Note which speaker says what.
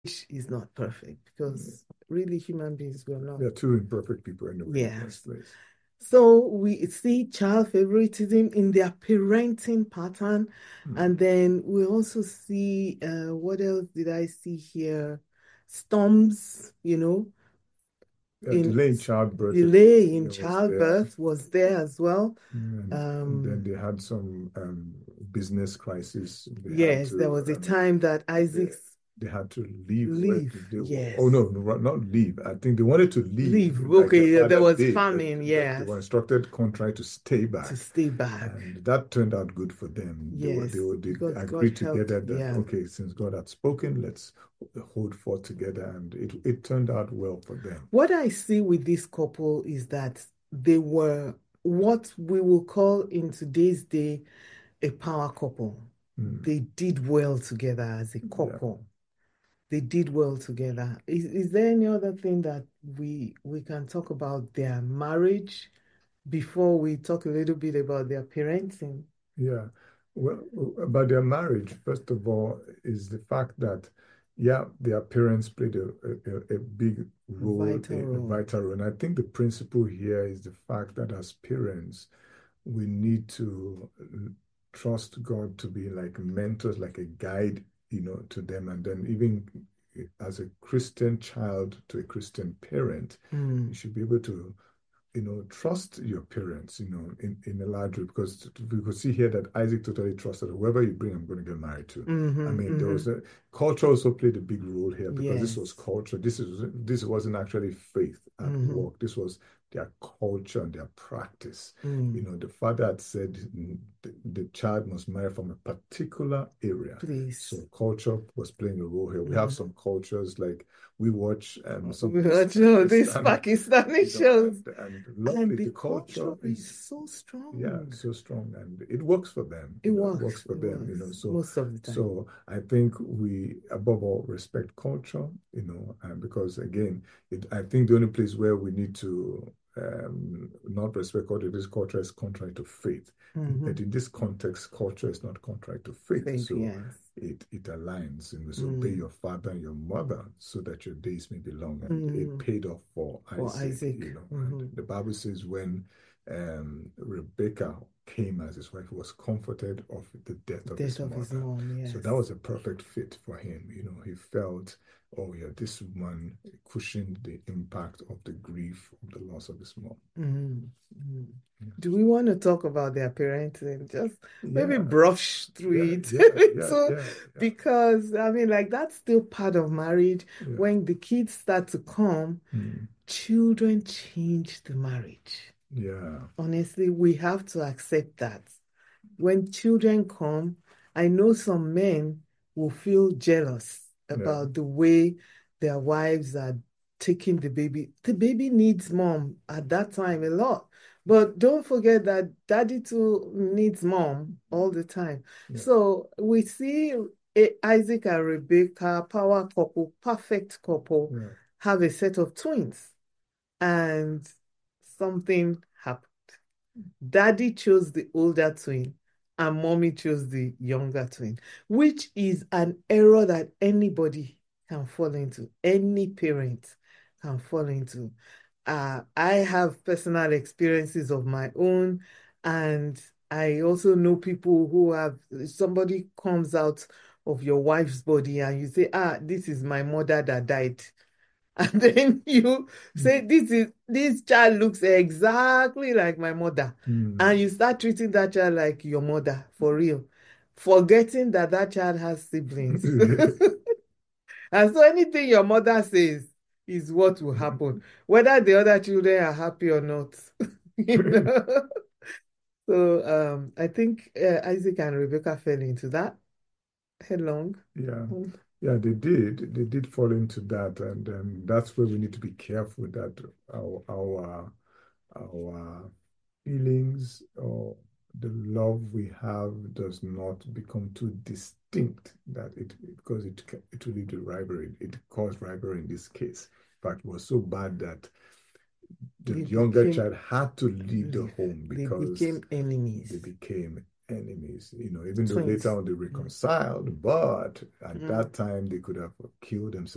Speaker 1: is not perfect because really human beings were not.
Speaker 2: There are two imperfect people anyway in the
Speaker 1: Yeah.
Speaker 2: first place.
Speaker 1: So we see child favoritism in their parenting pattern.
Speaker 2: Hmm.
Speaker 1: And then we also see, what else did I see here? Storms, in
Speaker 2: Delay in childbirth,
Speaker 1: delay in
Speaker 2: was there.
Speaker 1: childbirth was there as well.
Speaker 2: And then they had some business crisis. They had
Speaker 1: Yes, there
Speaker 2: to
Speaker 1: was a time that
Speaker 2: they,
Speaker 1: Isaac's
Speaker 2: they had to leave.
Speaker 1: leave.
Speaker 2: Oh
Speaker 1: Yes.
Speaker 2: no, not leave. I think they wanted to leave,
Speaker 1: Leave.
Speaker 2: like their
Speaker 1: Okay, yeah, there
Speaker 2: father
Speaker 1: was
Speaker 2: did, but
Speaker 1: famine,
Speaker 2: they
Speaker 1: yes,
Speaker 2: were instructed contrary to stay
Speaker 1: to
Speaker 2: back,
Speaker 1: stay back.
Speaker 2: and that turned out good for them.
Speaker 1: Yes,
Speaker 2: They
Speaker 1: because God
Speaker 2: agreed
Speaker 1: helped.
Speaker 2: together that
Speaker 1: Yeah.
Speaker 2: okay, since God had spoken, let's hold forth together, and it turned out well for them.
Speaker 1: What I see with this couple is that they were what we will call in today's day a power couple.
Speaker 2: Mm,
Speaker 1: They did well together as a
Speaker 2: yeah.
Speaker 1: couple. They did well together. Is there any other thing that we can talk about their marriage before we talk a little bit about their parenting?
Speaker 2: Yeah. Well, about their marriage, first of all, is the fact that, yeah, their parents played a big role,
Speaker 1: Vital
Speaker 2: a
Speaker 1: role.
Speaker 2: vital role. And I think the principle here is the fact that as parents, we need to trust God to be like mentors, like a guide, to them. And then even as a Christian child to a Christian parent, you
Speaker 1: Mm.
Speaker 2: should be able to trust your parents, in a large way, because we could see here that Isaac totally trusted whoever you bring, I'm going to get married to. I
Speaker 1: Mm-hmm,
Speaker 2: mean, there
Speaker 1: mm-hmm.
Speaker 2: was a culture also played a big role here because this was
Speaker 1: Yes.
Speaker 2: culture. This wasn't actually faith at
Speaker 1: Mm-hmm.
Speaker 2: work. This was their culture and their practice.
Speaker 1: Mm.
Speaker 2: The father had said the child must marry from a particular area.
Speaker 1: Please.
Speaker 2: So culture was playing a role here. We have some cultures like we watch some
Speaker 1: We heard, these
Speaker 2: Pakistani
Speaker 1: Pakistani shows,
Speaker 2: and
Speaker 1: and
Speaker 2: lovely.
Speaker 1: the
Speaker 2: The culture
Speaker 1: culture is
Speaker 2: is,
Speaker 1: so
Speaker 2: yeah,
Speaker 1: strong.
Speaker 2: so strong, and it works for them.
Speaker 1: It
Speaker 2: It works
Speaker 1: works.
Speaker 2: for
Speaker 1: It
Speaker 2: them.
Speaker 1: works
Speaker 2: So
Speaker 1: most of the time.
Speaker 2: so I think we above all respect culture. And because again, I think the only place where we need to not respect culture, this culture is contrary to faith.
Speaker 1: Mm-hmm.
Speaker 2: But in this context, culture is not contrary to faith.
Speaker 1: Faith,
Speaker 2: So
Speaker 1: yes.
Speaker 2: it aligns, and so obey
Speaker 1: Mm.
Speaker 2: your father and your mother so that your days may be long. And it
Speaker 1: Mm.
Speaker 2: paid off for
Speaker 1: For
Speaker 2: Isaac,
Speaker 1: Isaac.
Speaker 2: And
Speaker 1: Mm-hmm.
Speaker 2: the Bible says when Rebecca came as his wife, he was comforted of the death of
Speaker 1: Death
Speaker 2: his
Speaker 1: of his
Speaker 2: mother.
Speaker 1: mom,
Speaker 2: So
Speaker 1: yes.
Speaker 2: that was a perfect fit for him. He felt, oh yeah, this woman cushioned the impact of the grief of the loss of his mom.
Speaker 1: Mm-hmm. Mm-hmm.
Speaker 2: Yeah.
Speaker 1: Do we want to talk about their parenting? Just maybe
Speaker 2: Yeah,
Speaker 1: brush through
Speaker 2: yeah,
Speaker 1: it
Speaker 2: yeah,
Speaker 1: a
Speaker 2: yeah,
Speaker 1: little,
Speaker 2: yeah, yeah,
Speaker 1: because I mean, like that's still part of marriage.
Speaker 2: yeah.
Speaker 1: When the kids start to come,
Speaker 2: Mm,
Speaker 1: children change the marriage.
Speaker 2: yeah,
Speaker 1: Honestly, we have to accept that. When children come, I know some men will feel jealous
Speaker 2: yeah.
Speaker 1: about the way their wives are taking the baby. The baby needs mom at that time a lot. But don't forget that daddy too needs mom all the time.
Speaker 2: Yeah.
Speaker 1: So we see Isaac and Rebecca, power couple, perfect couple,
Speaker 2: Yeah.
Speaker 1: have a set of twins, and something happened. Daddy chose the older twin and mommy chose the younger twin, which is an error that anybody can fall into, any parent can fall into. I have personal experiences of my own, and I also know people who have somebody comes out of your wife's body and you say, this is my mother that died. And then you say,
Speaker 2: Mm.
Speaker 1: this child looks exactly like my mother. And
Speaker 2: Mm.
Speaker 1: you start treating that child like your mother for real, forgetting that that child has siblings. And so anything your mother says is what will happen, whether the other children are happy or not. You know? So I think Isaac and Rebecca fell into that headlong.
Speaker 2: Yeah. Yeah, they did. They did fall into that, and that's where we need to be careful that our feelings or the love we have does not become too distinct that because it will lead to rivalry. It caused rivalry in this case. In fact, it was so bad that the
Speaker 1: They
Speaker 2: younger
Speaker 1: became
Speaker 2: child had to leave the
Speaker 1: leave.
Speaker 2: home
Speaker 1: They
Speaker 2: because
Speaker 1: became enemies.
Speaker 2: they became enemies, even though later
Speaker 1: Twins.
Speaker 2: on they reconciled, but at
Speaker 1: Mm.
Speaker 2: that time they could have killed themselves.